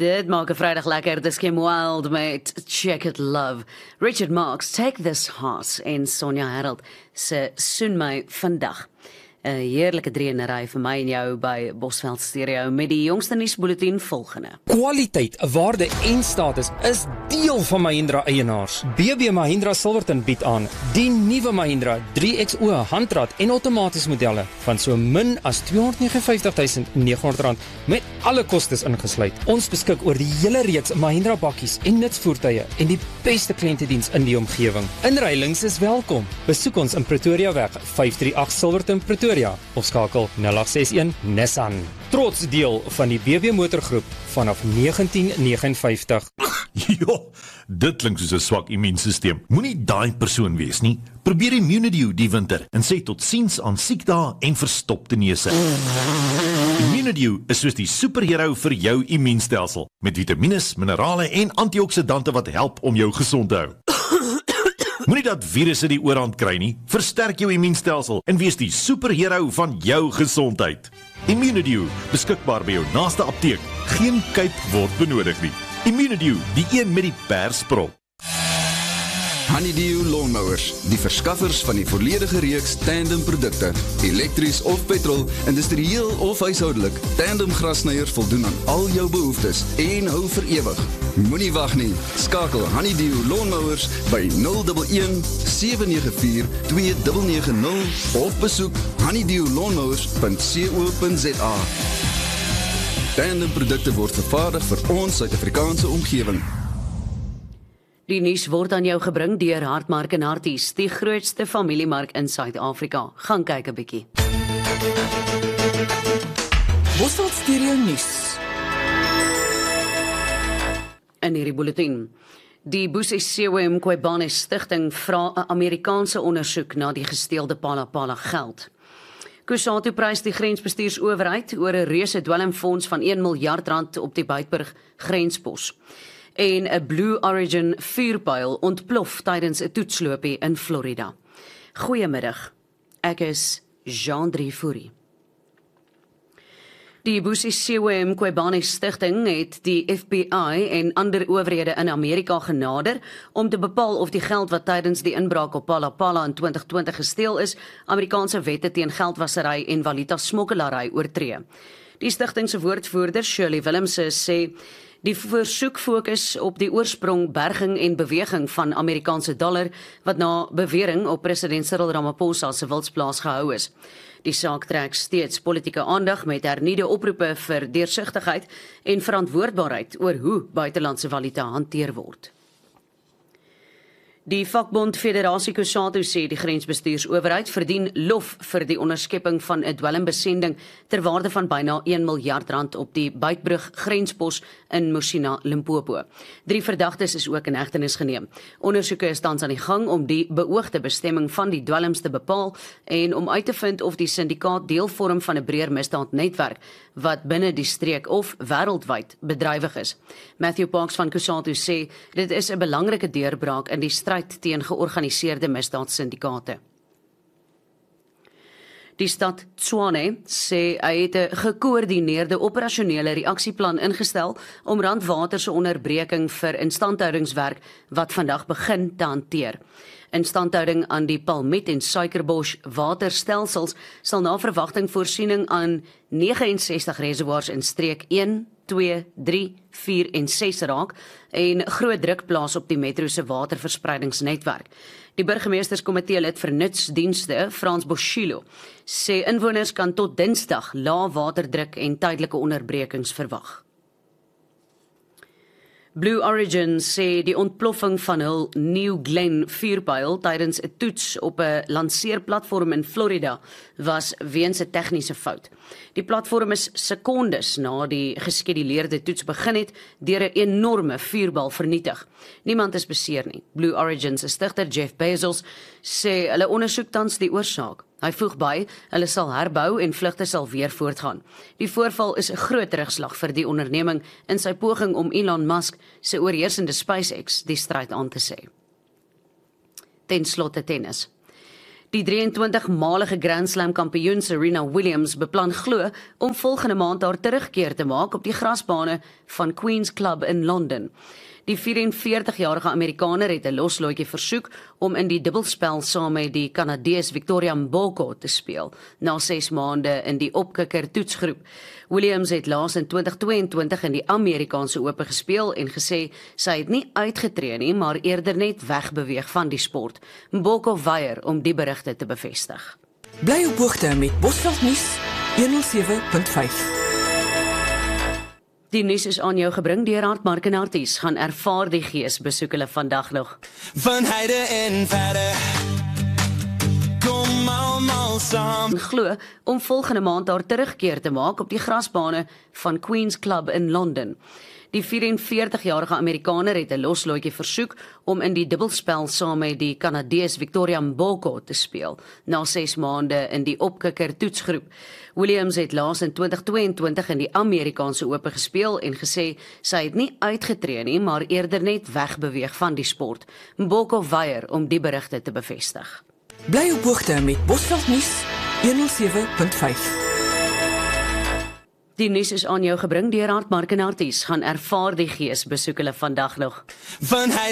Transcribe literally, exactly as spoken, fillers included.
Dit maak 'n Vrydag lekker. Dis Kim Wilde met Check It Love. Richard Marx, Take This Heart en Sonja Harold se Soen my vandag. 'n Heerlike drieënery vir my en jou by Bosveld Stereo met die jongste nuusbulletin volgende. Kwaliteit, waarde en status is deel van Mahindra eienaars. B B Mahindra Silverton bied aan die nuwe Mahindra drie X O handrat en outomaties modelle van so min as tweehonderd vyftig tuisend nege honderd rand met alle kostes ingesluit. Ons beskik oor die hele reeks Mahindra bakkies en nutsvoertuie en die beste kliëntediens in die omgewing. Inruilings is welkom. Besoek ons in Pretoria weg vyf drie agt Silverton Pretoria of skakel nul agt ses een Nissan. Trots deel van die B B motorgroep vanaf negentien vyf nege. Ja, dit klink soos 'n swak immuunstelsel. Moenie daai persoon wees nie. Probeer Immunidew die winter en sê totsiens aan siekdae en verstopte neuse. Immunidew is soos die superhero vir jou immuunstelsel, met vitamines, minerale en antioksidante wat help om jou gesond te hou. Moenie dat virusse die oorhand kry nie. Versterk jou immuunstelsel en wees die superhero van jou gesondheid. Immunidew, beskikbaar by jou naaste apteek. Geen kuip word benodig nie. Immunidew, die een met die persprop. Honeydew Lawnmowers, die verskaffers van die volledige reeks tandem produkte, elektries of petrol, industrieel of huishoudelik. Tandem grassnyers voldoen aan al jou behoeftes en hou vir ewig. Moenie wag nie. Skakel Honeydew Lawnmowers by nul een een sewe nege vier twee nege nege nul of besoek honeydew lawnmowers punt co punt za. Tandem produkte word vervaardig vir ons Suid-Afrikaanse omgewing. Die nuus word aan jou gebring deur Hartmark en Harties, die grootste familiemark in Suid-Afrika. Gaan kyk 'n bietjie. Bosveld Stereo nuus. In hierdie bulletin. Die Busisiwe Mqobane Stichting vra 'n Amerikaanse ondersoek na die gesteelde Palapala geld. Kusatu prys die grensbestuursowerheid oor 'n reuse dwelmfonds van een miljard rand op die Beitburg grenspos. En 'n Blue Origin vuurpyl ontplof tydens 'n toetsloopie in Florida. Goeiemiddag. Ek is Jean-Drie Fourie. Die Busisiwe Mqobane Stichting het die F B I en ander owerhede in Amerika genader om te bepaal of die geld wat tydens die inbraak op Palapala in twintig twintig gesteel is, Amerikaanse wette teen geldwasery en valuta smokkelary oortree. Die stigting se woordvoerder, Shirley Willemse, sê die versoek fokus op die oorsprong, berging en beweging van Amerikaanse dollar wat na bewering op president Cyril Ramaphosa se wilsplaas gehou is. Die saak trek steeds politieke aandag met hernieude oproepe vir deursigtigheid en verantwoordbaarheid oor hoe buitelandse valuta hanteer word. Die vakbond Federasie Kusatu sê die grensbestuursowerheid verdien lof vir die onderskepping van 'n dwelmbesending ter waarde van byna een miljard rand op die Beitbrug grenspos in Musina, Limpopo. Drie verdagtes is ook in hegtenis geneem. Ondersoeke is tans aan die gang om die beoogde bestemming van die dwelms te bepaal en om uit te vind of die syndikaat deel vorm van 'n breër misdaadnetwerk wat binne die streek of wêreldwyd bedrywig is. Matthew Parks van Kusatu sê dit is 'n belangrike deurbraak in die stryd teen georganiseerde misdaadsyndikaate. Die stad Tshwane sê hy het 'n gekoördineerde operasionele reaksieplan ingestel om Randwater se onderbreking vir instandhoudingswerk wat vandag begin te hanteer. Instandhouding aan die Palmet en Suikerbos waterstelsels sal na verwagting voorsiening aan ses nege reservoirs in streek een, twee, drie, vier en ses raak en groot druk plaas op die metro se waterverspreidingsnetwerk. Die burgemeesterskomitee lid vir nutsdienste, Frans Boschilo, sê inwoners kan tot Dinsdag lae waterdruk en tydelike onderbrekings verwag. Blue Origin sê die ontploffing van hul New Glen vuurpyl tydens 'n toets op 'n lanseerplatform in Florida was weens 'n tegniese fout. Die platform is sekondes na die geskeduleerde toets begin het deur 'n enorme vuurbal vernietig. Niemand is beseer nie. Blue Origin se stigter Jeff Bezos sê hulle ondersoek tans die oorsaak. Hy voeg by, hulle sal herbou en vlugte sal weer voortgaan. Die voorval is 'n groot terugslag vir die onderneming in sy poging om Elon Musk se oorheersende SpaceX die stryd aan te sê. Ten slotte tennis. Die drieëntwintigmalige Grand Slam kampioen Serena Williams beplan glo om volgende maand haar terugkeer te maak op die grasbane van Queen's Club in Londen. Die vyf-en-veertigjarige Amerikaner het 'n loslootjie versoek om in die dubbelspel saam met die Kanadees Victoria Mboko te speel, na ses maande in die opkikker toetsgroep. Williams het laas in twintig tweeëntwintig in die Amerikaanse Ope gespeel en gesê sy het nie uitgetree nie, maar eerder net wegbeweeg van die sport. Mboko weier om die berigte te bevestig. Bly op hoogte met Bosveld nuus honderdsewe punt vyf. Die nuus is aan jou gebring deur Hartmark en Arties. Gaan ervaar die gees, besoek hulle vandag nog. Van heide en verder, kom almal saam. Glo om volgende maand haar terugkeer te maak op die grasbane van Queen's Club in Londen. Die vyf-en-veertigjarige Amerikaner het 'n loslootjie versoek om in die dubbelspel saam met die Kanadees Victoria Mboko te speel, na ses maande in die opkikker toetsgroep. Williams het laas in twintig tweeëntwintig in die Amerikaanse Ope gespeel en gesê sy het nie uitgetree nie, maar eerder net wegbeweeg van die sport. Mboko weier om die berigte te bevestig. Bly op hoogte met Bosveld nuus honderdsewe punt vyf. Die nuus is aan jou gebring deur Hartmark en Arties. Gaan ervaar die gees, besoek hulle vandag nog. Van